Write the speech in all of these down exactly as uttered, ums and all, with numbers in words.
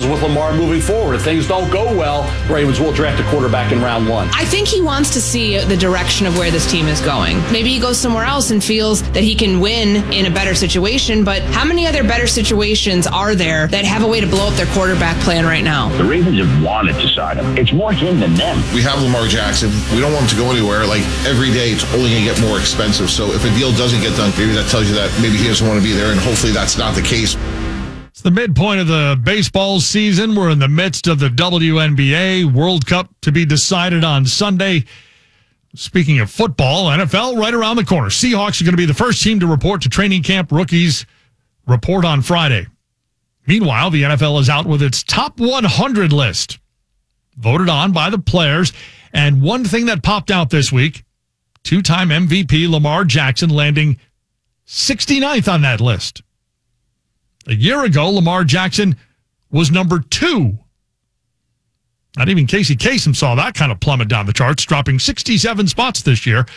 is with Lamar moving forward. If things don't go well, Ravens will draft a quarterback in round one. I think he wants to see the direction of where this team is going. Maybe he goes somewhere else and feels that he can win in a better situation, but how many other better situations are there that have a way to blow up their quarterback plan right now? The Ravens have wanted to sign him. It's more him than them. We have Lamar Jackson. We don't want him to go anywhere. Like, every day it's only going to get more expensive. So if a deal doesn't get done, maybe that tells you that maybe he doesn't want to be there, and hopefully that's not the case. It's the midpoint of the baseball season. We're in the midst of the W N B A World Cup to be decided on Sunday. Speaking of football, N F L right around the corner. Seahawks are going to be the first team to report to training camp. Rookies report on Friday. Meanwhile, the N F L is out with its top one hundred list, voted on by the players. And one thing that popped out this week, two-time M V P Lamar Jackson landing sixty-ninth on that list. A year ago, Lamar Jackson was number two. Not even Casey Kasem saw that kind of plummet down the charts, dropping sixty-seven spots this year.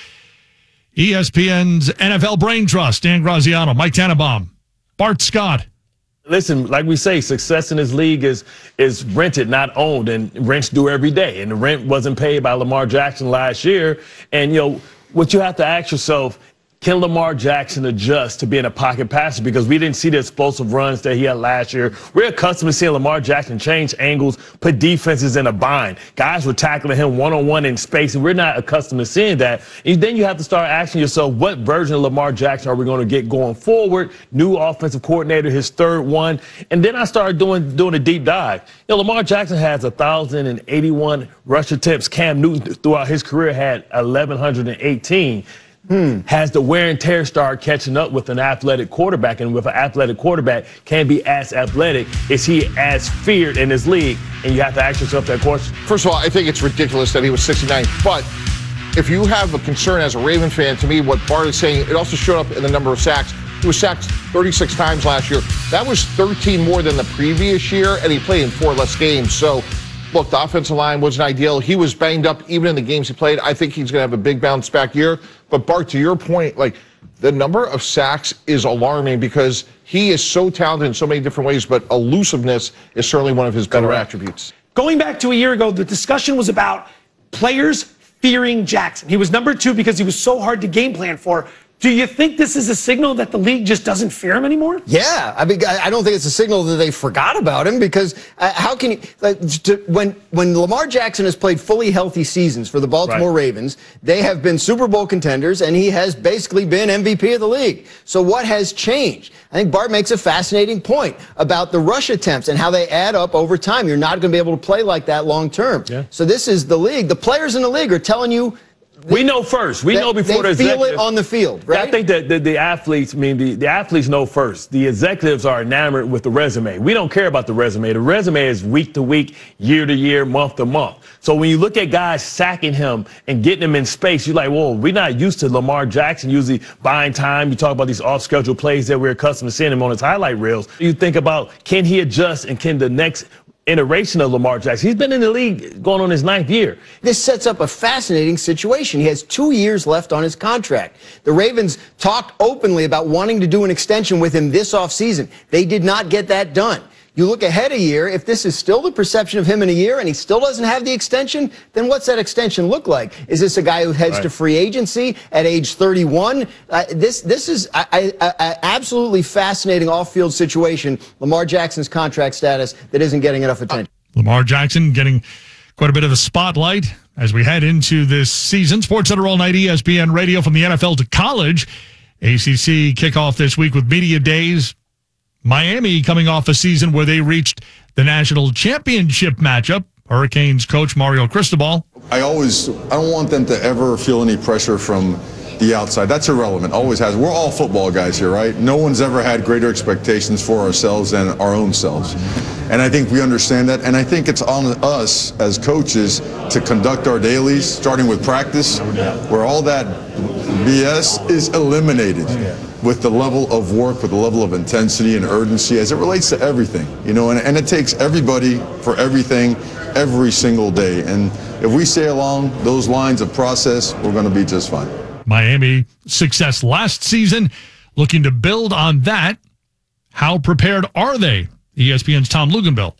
E S P N's N F L Brain Trust, Dan Graziano, Mike Tannenbaum, Bart Scott. Listen, like we say, success in this league is is rented, not owned, and rents due every day. And the rent wasn't paid by Lamar Jackson last year. And, you know, what you have to ask yourself, can Lamar Jackson adjust to being a pocket passer? Because we didn't see the explosive runs that he had last year. We're accustomed to seeing Lamar Jackson change angles, put defenses in a bind. Guys were tackling him one-on-one in space, and we're not accustomed to seeing that. And then you have to start asking yourself, what version of Lamar Jackson are we going to get going forward? New offensive coordinator, his third one. And then I started doing doing a deep dive. You know, Lamar Jackson has one thousand eighty-one rush attempts. Cam Newton, throughout his career, had eleven eighteen. Hmm. Has the wear and tear start catching up with an athletic quarterback? And with an athletic quarterback, can be as athletic, is he as feared in this league? And you have to ask yourself that question. First of all, I think it's ridiculous that he was sixty-ninth. But if you have a concern as a Raven fan, to me, what Bart is saying, it also showed up in the number of sacks. He was sacked thirty-six times last year. That was thirteen more than the previous year, and he played in four less games. So, look, the offensive line wasn't ideal. He was banged up even in the games he played. I think he's going to have a big bounce back year. But, Bart, to your point, like, the number of sacks is alarming because he is so talented in so many different ways, but elusiveness is certainly one of his better Correct. attributes. Going back to a year ago, the discussion was about players fearing Jackson. He was number two because he was so hard to game plan for. Do you think this is a signal that the league just doesn't fear him anymore? Yeah, I mean, I don't think it's a signal that they forgot about him because uh, how can you like, to, when when Lamar Jackson has played fully healthy seasons for the Baltimore right. Ravens, they have been Super Bowl contenders, and he has basically been M V P of the league. So what has changed? I think Bart makes a fascinating point about the rush attempts and how they add up over time. You're not going to be able to play like that long term. Yeah. So this is the league. The players in the league are telling you. We know first. We they, know before they the feel it on the field, right? I think that the, the athletes, I mean, the, the athletes know first. The executives are enamored with the resume. We don't care about the resume. The resume is week to week, year to year, month to month. So when you look at guys sacking him and getting him in space, you're like, whoa, we're not used to Lamar Jackson usually buying time. You talk about these off-schedule plays that we're accustomed to seeing him on his highlight reels. You think about, can he adjust and can the next iteration of Lamar Jackson. He's been in the league going on his ninth year. This sets up a fascinating situation. He has two years left on his contract. The Ravens talked openly about wanting to do an extension with him this offseason. They did not get that done. You look ahead a year, if this is still the perception of him in a year and he still doesn't have the extension, then what's that extension look like? Is this a guy who heads right. to free agency at age thirty-one? Uh, this this is an absolutely fascinating off-field situation, Lamar Jackson's contract status that isn't getting enough attention. Lamar Jackson getting quite a bit of a spotlight as we head into this season. SportsCenter All Night, E S P N Radio, from the N F L to college. A C C kickoff this week with Media Days. Miami coming off a season where they reached the national championship matchup. Hurricanes coach Mario Cristobal. I always, I don't want them to ever feel any pressure from the outside. That's irrelevant. Always has. We're all football guys here, right? No one's ever had greater expectations for ourselves than our own selves. And I think we understand that. And I think it's on us as coaches to conduct our dailies, starting with practice, where all that B S is eliminated with the level of work, with the level of intensity and urgency as it relates to everything. You know, and, and it takes everybody for everything every single day. And if we stay along those lines of process, we're going to be just fine. Miami success last season, looking to build on that. How prepared are they? E S P N's Tom Luginbill.